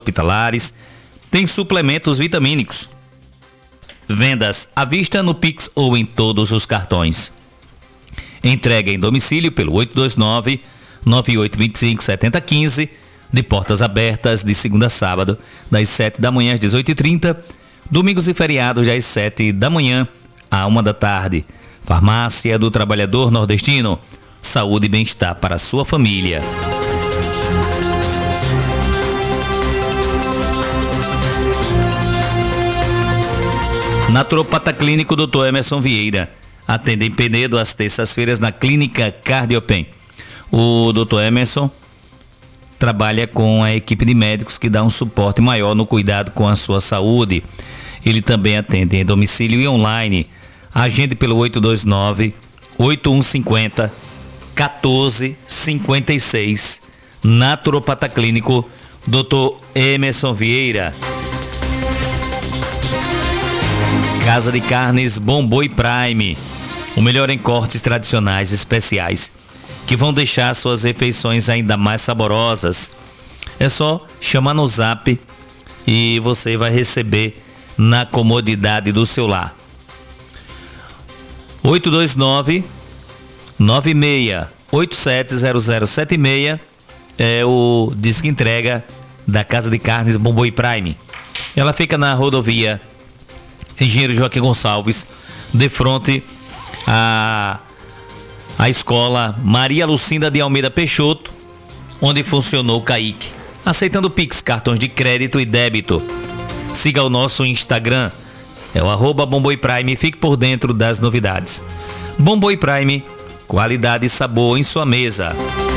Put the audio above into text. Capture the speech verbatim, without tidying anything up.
hospitalares, tem suplementos vitamínicos. Vendas à vista no Pix ou em todos os cartões. Entrega em domicílio pelo oito dois nove, nove oito dois cinco, sete zero um cinco, de portas abertas de segunda a sábado, das sete da manhã às dezoito e trinta, domingos e feriados das sete da manhã à uma da tarde. Farmácia do Trabalhador Nordestino. Saúde e bem-estar para a sua família. Naturopata Clínico doutor Emerson Vieira. Atende em Penedo às terças-feiras na Clínica Cardiopen. O doutor Emerson trabalha com a equipe de médicos que dá um suporte maior no cuidado com a sua saúde. Ele também atende em domicílio e online. Agende pelo oito dois nove, oito um cinco zero, um quatro cinco seis. Naturopata Clínico doutor Emerson Vieira. Casa de Carnes Bom Boi Prime. O melhor em cortes tradicionais especiais que vão deixar suas refeições ainda mais saborosas. É só chamar no zap e você vai receber na comodidade do seu lar. oito dois nove, nove seis oito sete zero zero sete seis é o disque entrega da Casa de Carnes Bom Boi Prime. Ela fica na rodovia Engenheiro Joaquim Gonçalves, de frente à, à escola Maria Lucinda de Almeida Peixoto, onde funcionou o Caique. Aceitando Pix, cartões de crédito e débito. Siga o nosso Instagram, é o arroba Bomboi Prime, e fique por dentro das novidades. Bomboi Prime, qualidade e sabor em sua mesa.